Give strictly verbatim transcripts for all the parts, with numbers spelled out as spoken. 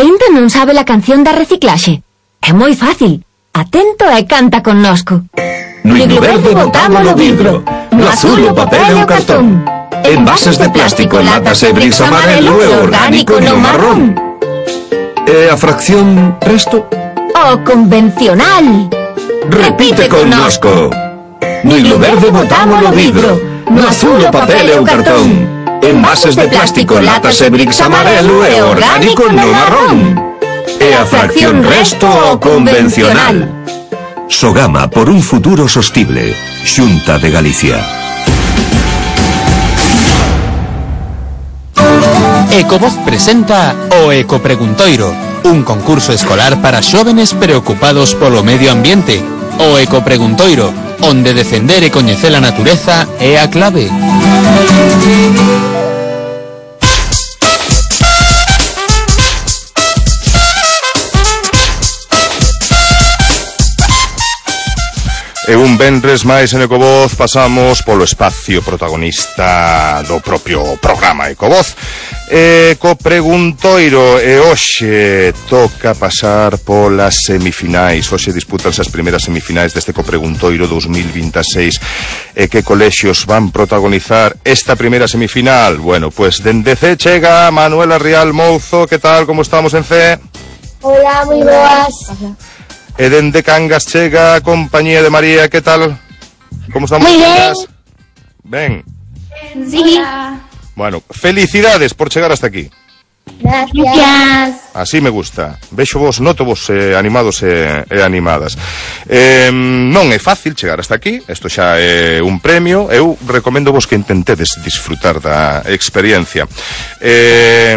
Aínda non sabe a canción da reciclaxe? É moi fácil. Atento e canta connosco. No iglo verde botamos o vidro, no azul o papel e o cartón. Envases de plástico, latas e bricks amarelo e orgánico no marrón. E a fracción resto? O convencional. Repite connosco. No iglo verde botamos o vidro, no azul o papel e o cartón. Envases de plástico, latas e bricks amarelo e orgánico no marrón. E a fracción resto o convencional. Sogama por un futuro sostible. Xunta de Galicia. Ecovoz presenta o Ecopreguntoiro, un concurso escolar para xóvenes preocupados polo medio ambiente. O Ecopreguntoiro, onde defender e coñecer a natureza é a clave. E un venres máis en Ecovoz pasamos polo espacio protagonista do propio programa Ecovoz. Ecopreguntoiro, e hoxe toca pasar polas semifinais. Hoxe disputanse as primeras semifinais deste Ecopreguntoiro dos mil veintiséis. E que colexios van protagonizar esta primeira semifinal? Bueno, pues dende C chega Manuela Rial Mouzo. Que tal, como estamos en C? Hola, moi boas. E dende Cangas chega a compañía de María, que tal? Como estamos? Moi ben. Ben. Sí. Bueno, felicidades por chegar hasta aquí. Gracias. Así me gusta. Vexo vos, noto vos eh, animados e, e animadas. Eh, non é fácil chegar hasta aquí. Isto xa é un premio. Eu recomendo vos que intentedes disfrutar da experiencia. Eh,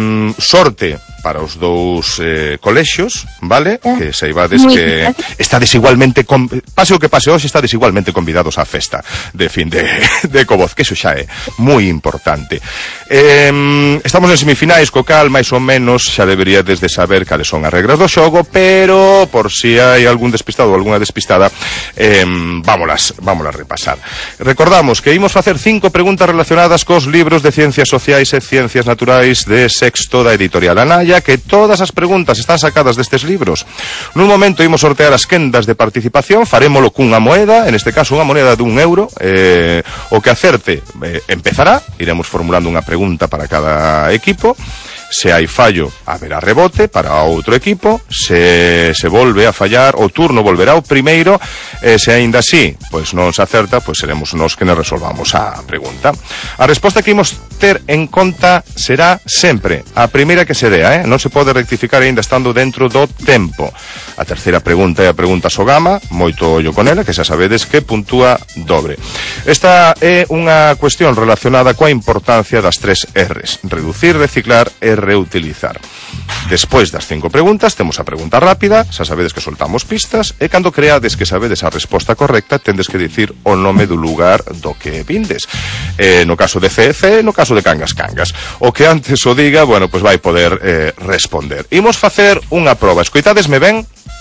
sorte para os dous eh, colexios, vale? Eh, que saibades que estades igualmente con... pase o que pase hoxe, estades igualmente convidados á festa de fin de, de Ecovoz, que iso xa é moi importante. Eh, estamos en semifinais, co cal máis ou menos xa deberíades de saber cales son as regras do xogo, pero por si hai algún despistado ou algunha despistada, eh, vámolas, vámolas repasar. Recordamos que imos facer cinco preguntas relacionadas cos libros de Ciencias Sociais e Ciencias Naturais de sexto da editorial Anaya, que todas as preguntas están sacadas destes libros. Nun momento imos sortear as quendas de participación, farémolo cunha moeda, en este caso unha moneda dun euro, eh, o que acerte eh, empezará, iremos formulando unha pregunta para cada equipo. Se hai fallo, haberá rebote para outro equipo. Se se volve a fallar, o turno volverá ao primeiro. E se aínda así, pois non se acerta, pois seremos nós que nos resolvamos a pregunta. A resposta que imos ter en conta será sempre a primeira que se dea, eh? Non se pode rectificar aínda estando dentro do tempo. A terceira pregunta é a pregunta Sogama, moito ollo con ela, que xa sabedes que puntúa dobre. Esta é unha cuestión relacionada coa importancia das tres R's: reducir, reciclar e reutilizar. Despois das cinco preguntas temos a pregunta rápida, xa sabedes que soltamos pistas, e cando creades que sabedes a resposta correcta tendes que dicir o nome do lugar do que vindes. Eh, no caso de C C, no caso de Cangas Cangas. O que antes o diga, bueno, pois pues vai poder eh, responder. Imos facer unha proba. Escoitadesme ben?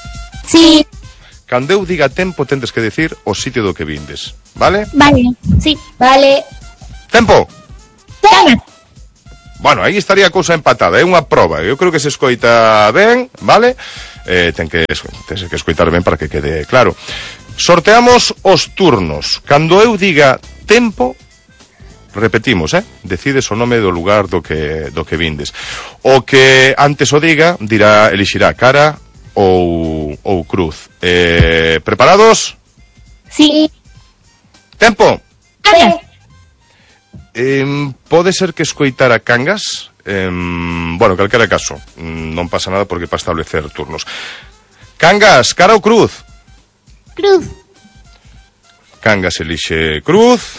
Sí. Cando eu diga tempo tendes que dicir o sitio do que vindes, vale? Vale. Sí. Vale. Tempo. Venga. Bueno, aí estaría a cousa empatada, é unha proba. Eu creo que se escoita ben, vale? Eh, ten que, ten que escoitar ben para que quede claro. Sorteamos os turnos. Cando eu diga tempo, repetimos, eh? Decides o nome do lugar do que, do que vindes. O que antes o diga, dirá, elixirá cara ou, ou cruz. Eh, preparados? Sí. Tempo. Vale. Eh, pode ser que escoitara Cangas, eh, bueno, calquera caso, non pasa nada porque para establecer turnos. Cangas, cara ou cruz? Cruz. Cangas elixe cruz.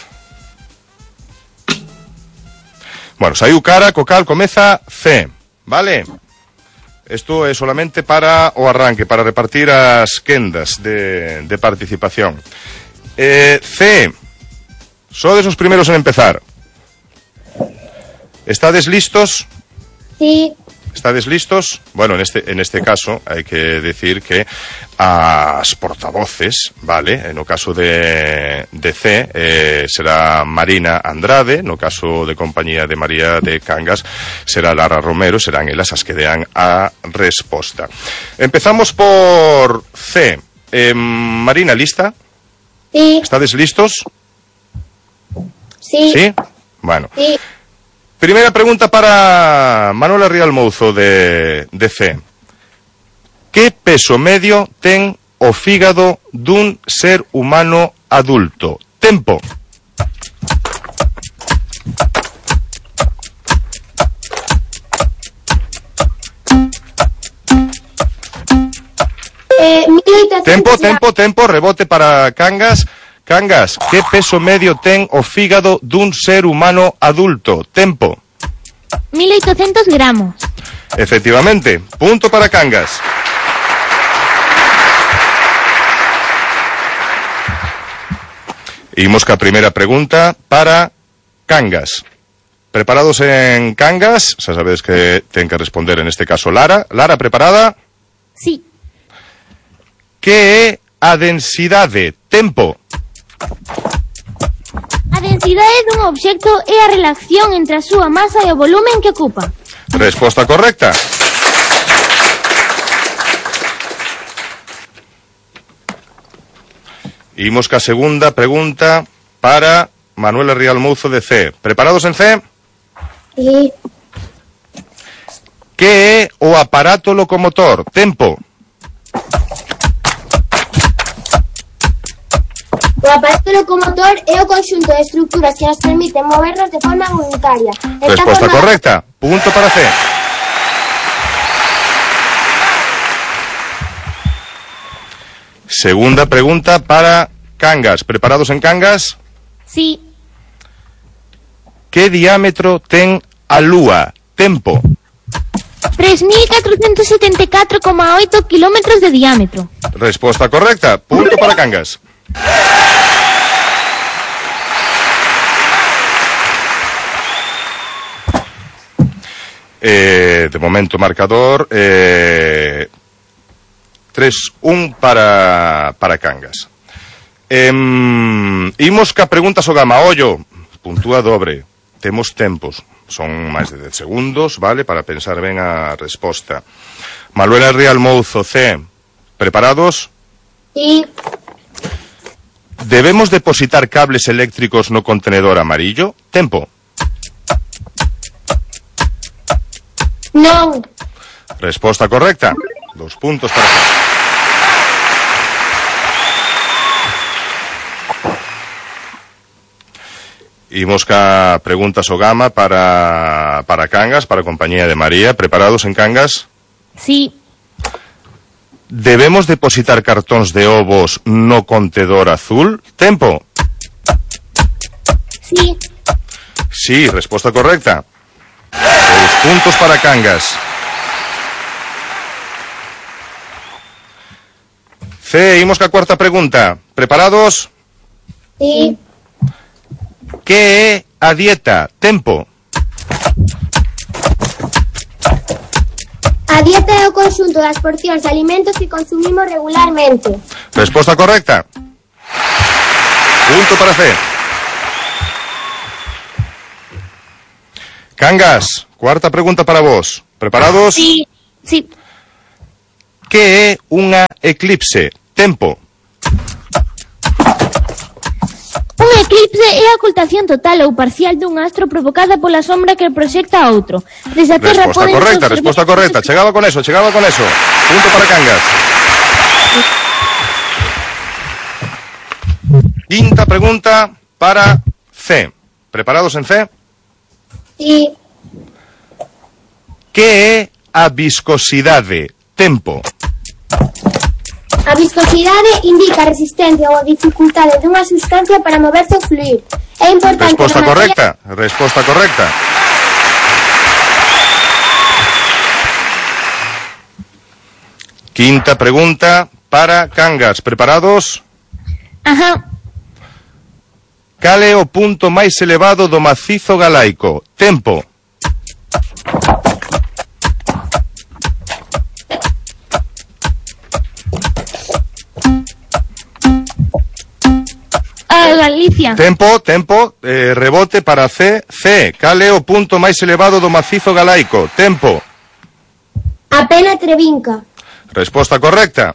Bueno, saiu cara, co cal comeza C, vale? Isto é solamente para o arranque, para repartir as quendas de, de participación. Eh, C, sodes os primeros en empezar. ¿Estades listos? Sí. ¿Estades listos? Bueno, en este, en este caso hay que decir que as portavoces, vale, no caso de, de C eh, será Marina Andrade, no caso de compañía de María de Cangas será Lara Romero, serán elas as que dean a resposta. Empezamos por C. Eh, Marina, ¿lista? Sí. ¿Estades listos? Sí. ¿Sí? Bueno. Sí. Primera pregunta para Manuela Rial Mouzo de, de C. Que peso medio ten o fígado dun ser humano adulto? Tempo. Eh, mil ochocientos Tempo, gramos. tempo, tempo, rebote para Cangas. Cangas, que peso medio ten o fígado dun ser humano adulto? Tempo. mil ochocientos gramos. Efectivamente, punto para Cangas. Imos ca primeira pregunta para Cangas. Preparados en Cangas, xa sabes que ten que responder en este caso Lara. Lara, preparada? Sí. Que é a densidade? Tempo. A densidade dun obxecto é a relación entre a súa masa e o volumen que ocupa. Resposta correcta. Imos ca segunda pregunta para Manuela Rial Mouzo de C. Preparados en C? Sí. Que é o aparato locomotor? Tempo. O aparato locomotor é o conxunto de estructuras que nos permiten movernos de forma voluntaria. Esta Resposta forma... correcta. Punto para C. Segunda pregunta para Cangas. ¿Preparados en Cangas? Sí. Que diámetro ten a Lúa? Tempo. tres mil catrocentos setenta e catro coma oito kilómetros de diámetro. Resposta correcta. Punto para Cangas. Eh, de momento marcador eh, tres un para, para Cangas. Eh, imos ca preguntas o gama. Ollo, puntúa dobre. Temos tempos. Son máis de dez segundos, vale, para pensar ben a resposta. Manuela Rial Mouzo, C. Preparados? Sí. Debemos depositar cables eléctricos no contenedor amarillo? Tempo. Non. Resposta correcta. Dos puntos para Cangas. Imos ca preguntas o gama para, para Cangas, para a compañía de María. Preparados en Cangas? Sí. Debemos depositar cartóns de ovos no contedor azul? Tempo. Sí. Sí, resposta correcta. Dos puntos para Cangas. C, imos ca cuarta pregunta. Preparados? Sí. Que é a dieta? Tempo. A dieta é o conxunto das porcións de alimentos que consumimos regularmente. Resposta correcta. Punto para C. Cangas, cuarta pregunta para vos. Preparados? Sí. Sí. Que é unha eclipse? Tempo. Un eclipse é a ocultación total ou parcial dun astro provocada pola sombra que proxecta a outro. Desde a Terra Resposta poden correcta, observar- resposta correcta. Chegaba con eso, chegaba con eso. Punto para Cangas. Quinta pregunta para C. ¿Preparados en C? Sí. Que é a viscosidade? Tempo. A viscosidade indica a resistencia ou a dificultade dunha sustancia para moverse ou fluir. É importante... Resposta na materia- correcta, resposta correcta. Quinta pregunta para Cangas. ¿Preparados? Ajá. Cal é o punto máis elevado do macizo galaico? Tempo. é Galicia. Tempo, tempo, eh, rebote para C. C. Cal é o punto máis elevado do macizo galaico? Tempo. A Pena Trevinca. Resposta correcta.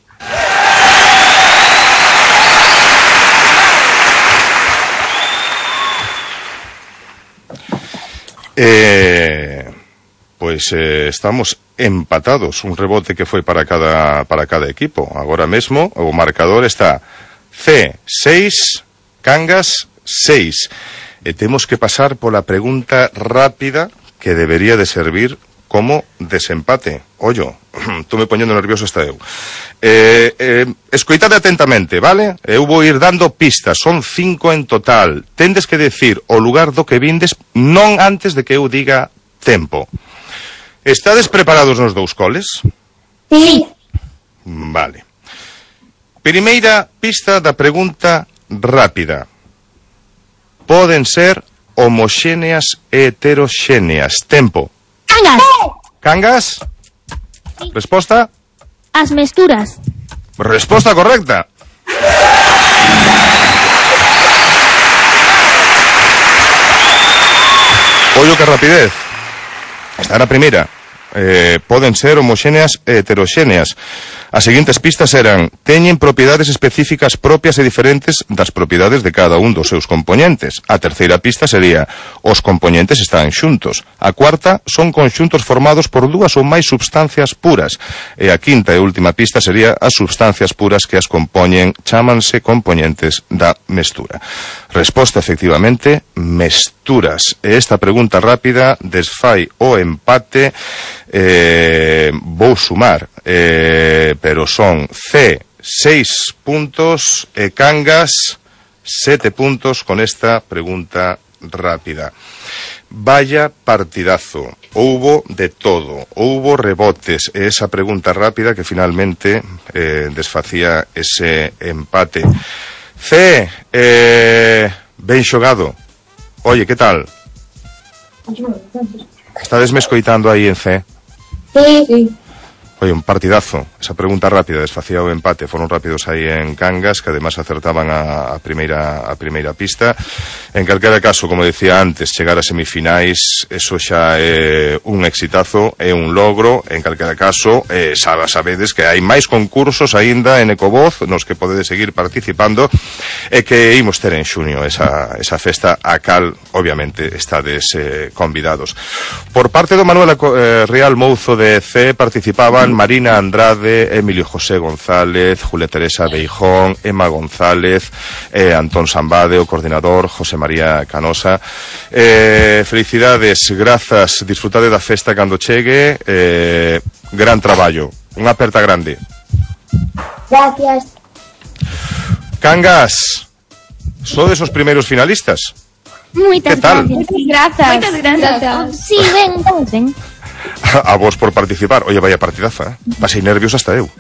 Eh, pois eh, estamos empatados, un rebote que foi para cada para cada equipo. Agora mesmo o marcador está C seis, Cangas seis. E temos que pasar pola pregunta rápida que debería de servir como desempate. Ollo, estou me poñendo nervioso hasta eu. Eh, eh, escoitade atentamente, vale? Eu vou ir dando pistas, son cinco en total. Tendes que decir o lugar do que vindes non antes de que eu diga tempo. Estades preparados nos dous coles? Sí. Vale. Primeira pista da pregunta rápida. Poden ser homoxéneas e heteroxéneas. Tempo. Cangas. Cangas? Resposta? As mesturas. Resposta correcta. Ollo que rapidez. Está na primeira. Eh, poden ser homoxéneas e heteroxéneas. As seguintes pistas eran: teñen propiedades específicas propias e diferentes das propiedades de cada un dos seus componentes. A terceira pista sería: os componentes están xuntos. A cuarta: son conxuntos formados por dúas ou máis substancias puras. E a quinta e última pista sería: as substancias puras que as compoñen chámanse componentes da mestura. Resposta, efectivamente, mesturas. E esta pregunta rápida desfai o empate. Eh, vou sumar, eh, pero son C seis puntos e Cangas sete puntos con esta pregunta rápida. Vaya partidazo, houbo de todo, houbo rebotes e esa pregunta rápida que finalmente eh, desfacía ese empate. C, eh, ben xogado. Oye, que tal? Estades me escoitando aí en C? Sí, sí. Oye, un partidazo. Esa pregunta rápida desfacía o empate. Foron rápidos aí en Cangas, que además acertaban a, a primeira a primeira pista. En calquera caso, como decía antes, chegar a semifinais, eso xa é un exitazo, é un logro. En calquera caso, eh, sabedes que hai máis concursos aínda en Ecovoz, nos que podedes seguir participando, e que imos ter en xuño esa, esa festa a cal, obviamente, estades eh, convidados. Por parte do Manuel eh, Real Mouzo de C participaban Marina Andrade, Emilio José González, Julia Teresa Beijón, Emma González, eh, Antón Sambade, o coordinador, José María Canosa. Eh, felicidades, grazas, disfrutade da festa cando chegue, eh, gran traballo, unha aperta grande. Gracias. Cangas, sodes os primeiros finalistas. Moitas Que tal? gracias. Moitas grazas. Sí, ben, ben, ben. A vos por participar. Oye, vaya partidaza, eh? Pasei nervios hasta eu.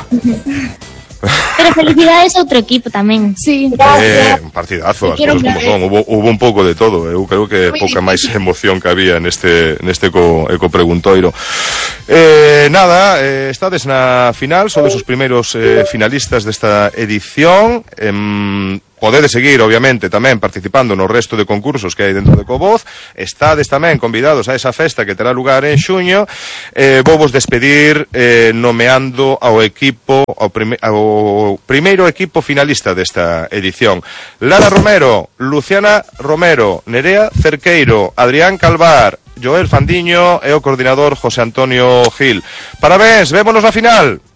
Pero felicidades a outro equipo tamén. Sí. Eh, un partidazo, as cosas como son. Hubo, hubo un pouco de todo. Eu creo que pouca máis emoción que había neste neste eco, eco preguntoiro. Eh, nada, eh, estades na final, sodes os primeiros eh, finalistas desta edición. Eh, Podedes seguir, obviamente, tamén participando no resto de concursos que hai dentro de Ecovoz. Estades tamén convidados a esa festa que terá lugar en xuño. Eh, vou vos despedir eh, nomeando ao equipo, ao, prime, ao primeiro equipo finalista desta edición. Lara Romero, Luciana Romero, Nerea Cerqueiro, Adrián Calvar, Joel Fandiño e o coordinador José Antonio Gil. Parabéns, vémonos na final.